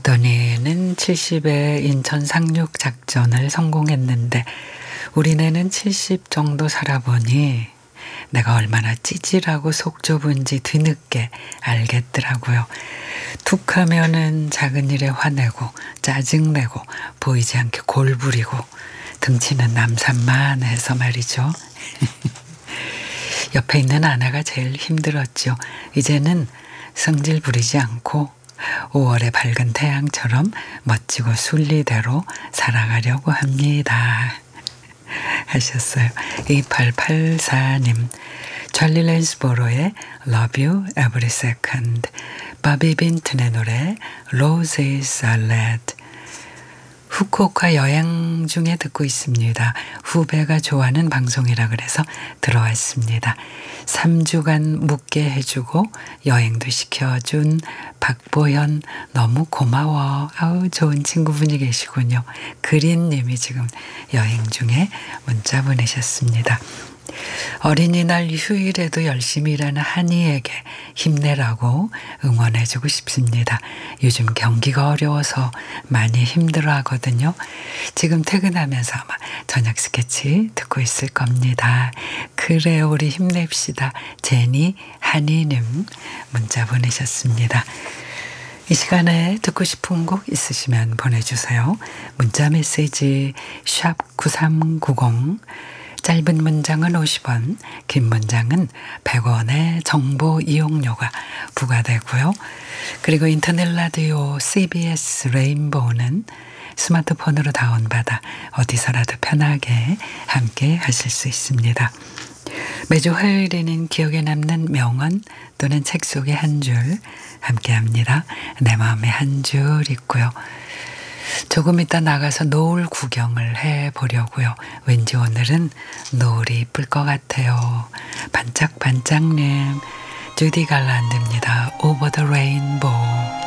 너네는 70에 인천 상륙 작전을 성공했는데 우리네는 70 정도 살아보니 내가 얼마나 찌질하고 속 좁은지 뒤늦게 알겠더라고요. 툭 하면은 작은 일에 화내고 짜증내고 보이지 않게 골부리고 등치는 남산만 해서 말이죠. 옆에 있는 아내가 제일 힘들었죠. 이제는 성질 부리지 않고 5월의 밝은 태양처럼 멋지고 순리대로 살아가려고 합니다. 하셨어요. 2884님. 찰리 랜스보로의 Love You Every Second, 바비 빈튼의 노래 Roses Are Red. 후쿠오카 여행 중에 듣고 있습니다. 후배가 좋아하는 방송이라 그래서 들어왔습니다. 3주간 묵게 해주고 여행도 시켜준 박보현 너무 고마워. 아우 좋은 친구분이 계시군요. 그린님이 지금 여행 중에 문자 보내셨습니다. 어린이날 휴일에도 열심히 일하는 한이에게 힘내라고 응원해주고 싶습니다. 요즘 경기가 어려워서 많이 힘들어하거든요. 지금 퇴근하면서 아마 저녁 스케치 듣고 있을 겁니다. 그래요, 우리 힘냅시다. 제니 한이님 문자 보내셨습니다. 이 시간에 듣고 싶은 곡 있으시면 보내주세요. 문자 메시지 샵 9390, 짧은 문장은 50원, 긴 문장은 100원의 정보 이용료가 부과되고요. 그리고 인터넷 라디오 CBS 레인보우는 스마트폰으로 다운받아 어디서라도 편하게 함께 하실 수 있습니다. 매주 화요일에는 기억에 남는 명언 또는 책 속의 한 줄 함께합니다. 내 마음에 한 줄 있고요. 조금 이따 나가서 노을 구경을 해보려고요. 왠지 오늘은 노을이 이쁠 것 같아요. 반짝반짝님, 주디 갈란드입니다. Over the Rainbow.